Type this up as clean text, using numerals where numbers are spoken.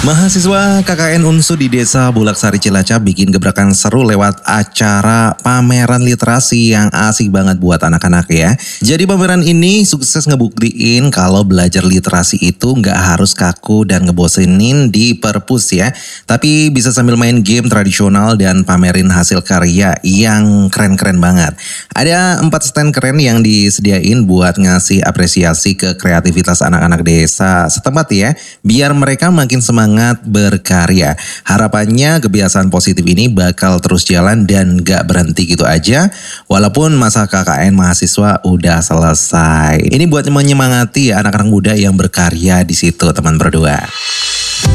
Mahasiswa KKN Unsur di Desa Bulaksari Cilacap bikin gebrakan seru lewat acara pameran literasi yang asik banget buat anak-anak ya. Jadi pameran ini sukses ngebuktiin kalau belajar literasi itu nggak harus kaku dan ngebosenin di perpus ya. Tapi bisa sambil main game tradisional dan pamerin hasil karya yang keren-keren banget. Ada 4 stand keren yang disediain buat ngasih apresiasi ke kreativitas anak-anak desa setempat ya. Biar mereka makin semangat berkarya. Harapannya kebiasaan positif ini bakal terus jalan dan gak berhenti gitu aja. Walaupun masa KKN mahasiswa udah selesai. Ini buat menyemangati anak-anak muda yang berkarya di situ teman berdua.